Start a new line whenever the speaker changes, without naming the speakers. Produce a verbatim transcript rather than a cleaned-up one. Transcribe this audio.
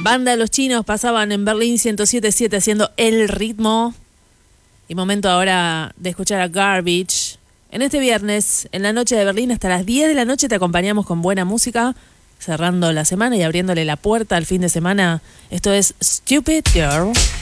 Banda Los Chinos pasaban en Berlín ciento siete punto siete haciendo el ritmo. Y momento ahora de escuchar a Garbage. En este viernes, en la noche de Berlín, hasta las diez de la noche te acompañamos con buena música, cerrando la semana y abriéndole la puerta al fin de semana. Esto es Stupid Girl.